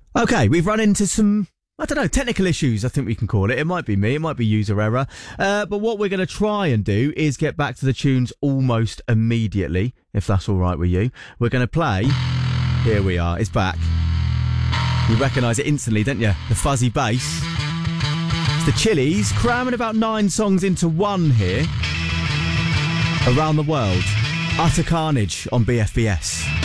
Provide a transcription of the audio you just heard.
Okay, we've run into some, I don't know, technical issues, I think we can call it. It might be me, it might be user error. But what we're going to try and do is get back to the tunes almost immediately, if that's all right with you. We're going to play. Here we are, it's back. You recognise it instantly, don't you? The fuzzy bass. It's the Chili's, cramming about 9 songs into one here. Around the World. Utter Carnage on BFBS.